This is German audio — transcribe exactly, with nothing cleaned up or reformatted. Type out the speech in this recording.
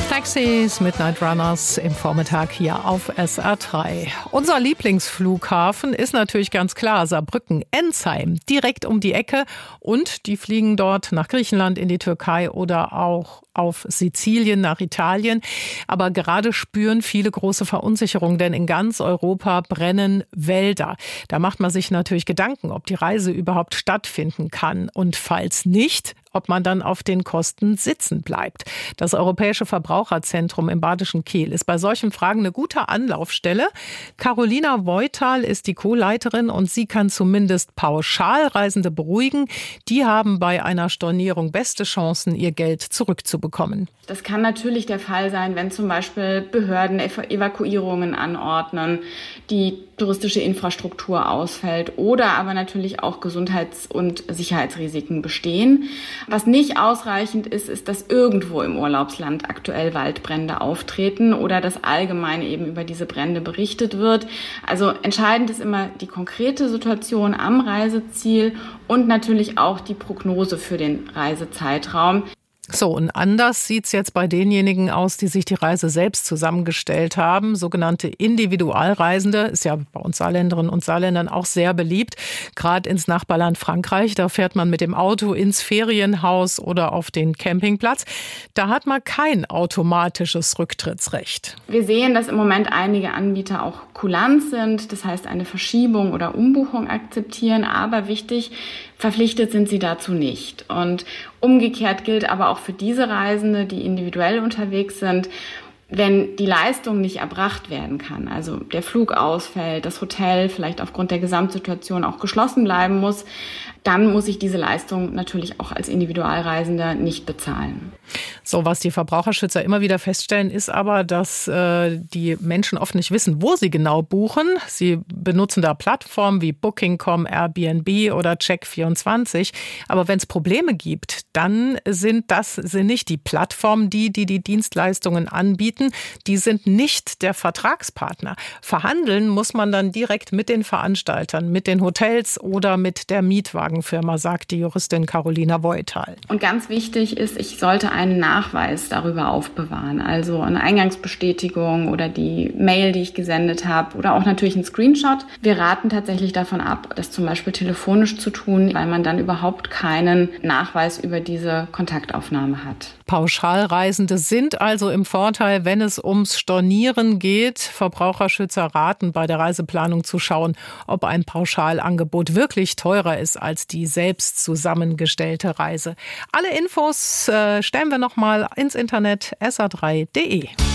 Taxis, Midnight Runners im Vormittag hier auf S R drei. Unser Lieblingsflughafen ist natürlich ganz klar Saarbrücken-Ensheim, direkt um die Ecke. Und die fliegen dort nach Griechenland, in die Türkei oder auch auf Sizilien, nach Italien. Aber gerade spüren viele große Verunsicherung, denn in ganz Europa brennen Wälder. Da macht man sich natürlich Gedanken, ob die Reise überhaupt stattfinden kann. Und falls nicht, ob man dann auf den Kosten sitzen bleibt. Das Europäische Verbraucherzentrum im Badischen Kyll ist bei solchen Fragen eine gute Anlaufstelle. Carolina Voital ist die Co-Leiterin und sie kann zumindest Pauschalreisende beruhigen. Die haben bei einer Stornierung beste Chancen, ihr Geld zurückzubekommen. Das kann natürlich der Fall sein, wenn zum Beispiel Behörden Evakuierungen anordnen, die touristische Infrastruktur ausfällt oder aber natürlich auch Gesundheits- und Sicherheitsrisiken bestehen. Was nicht ausreichend ist, ist, dass irgendwo im Urlaubsland aktuell Waldbrände auftreten oder dass allgemein eben über diese Brände berichtet wird. Also entscheidend ist immer die konkrete Situation am Reiseziel und natürlich auch die Prognose für den Reisezeitraum. So, und anders sieht's jetzt bei denjenigen aus, die sich die Reise selbst zusammengestellt haben. Sogenannte Individualreisende, ist ja bei uns Saarländerinnen und Saarländern auch sehr beliebt. Gerade ins Nachbarland Frankreich, da fährt man mit dem Auto ins Ferienhaus oder auf den Campingplatz. Da hat man kein automatisches Rücktrittsrecht. Wir sehen, dass im Moment einige Anbieter auch kulant sind, das heißt eine Verschiebung oder Umbuchung akzeptieren. Aber wichtig, verpflichtet sind sie dazu nicht. Und umgekehrt gilt aber auch für diese Reisende, die individuell unterwegs sind, wenn die Leistung nicht erbracht werden kann, also der Flug ausfällt, das Hotel vielleicht aufgrund der Gesamtsituation auch geschlossen bleiben muss, dann muss ich diese Leistung natürlich auch als Individualreisender nicht bezahlen. So, was die Verbraucherschützer immer wieder feststellen, ist aber, dass äh, die Menschen oft nicht wissen, wo sie genau buchen. Sie benutzen da Plattformen wie Booking Punkt com, Airbnb oder Check vierundzwanzig. Aber wenn es Probleme gibt, dann sind das sind nicht die Plattformen, die, die die Dienstleistungen anbieten. Die sind nicht der Vertragspartner. Verhandeln muss man dann direkt mit den Veranstaltern, mit den Hotels oder mit der Mietwagenfirma, sagt die Juristin Carolina Voital. Und ganz wichtig ist, ich sollte einen Nachweis darüber aufbewahren. Also eine Eingangsbestätigung oder die Mail, die ich gesendet habe oder auch natürlich ein Screenshot. Wir raten tatsächlich davon ab, das zum Beispiel telefonisch zu tun, weil man dann überhaupt keinen Nachweis über diese Kontaktaufnahme hat. Pauschalreisende sind also im Vorteil, wenn es ums Stornieren geht. Verbraucherschützer raten, bei der Reiseplanung zu schauen, ob ein Pauschalangebot wirklich teurer ist als die selbst zusammengestellte Reise. Alle Infos äh, stellen wir noch mal ins Internet s r drei punkt d e.